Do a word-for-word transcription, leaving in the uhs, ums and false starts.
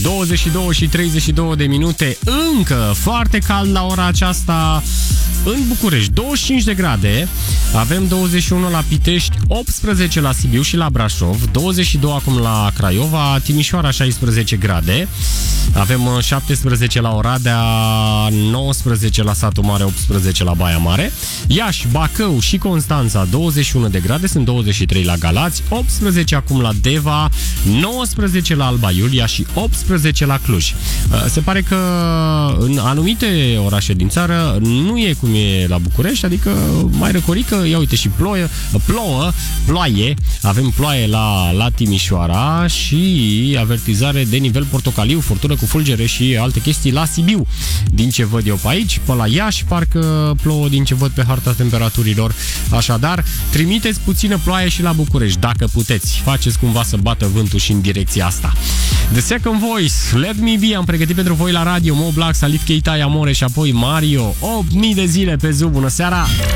douăzeci și două și treizeci și două de minute, încă foarte cald la ora aceasta în București, douăzeci și cinci de grade, avem douăzeci și unu la Pitești, optsprezece la Sibiu și la Brașov, douăzeci și doi acum la Craiova, Timișoara șaisprezece grade, avem șaptesprezece la Oradea, nouăsprezece la Satu Mare, optsprezece la Baia Mare, Iași, Bacău și Constanța douăzeci și unu de grade, sunt douăzeci și trei la Galați, optsprezece acum la Deva, nouăsprezece la Alba Iulia și optsprezece la Cluj. Se pare că în anumite orașe din țară nu e cum e la București, adică mai răcorică, ia uite și plouă, plouă, ploaie, avem ploaie la, la Timișoara și avertizare de nivel portocaliu, furtună cu fulgere și alte chestii la Sibiu. Din ce văd eu pe aici, pe la Iași, parcă plouă din ce văd pe harta temperaturilor. Așadar, trimiteți puțină ploaie și la București, dacă puteți. Faceți cumva să bată vântul și în direcția asta. The Second Voice, Let Me Be, am pregătit pentru voi la radio Mo Black, Salif Keita, Amore și apoi Mario. opt mii de zile pe Zoo. Bună seara!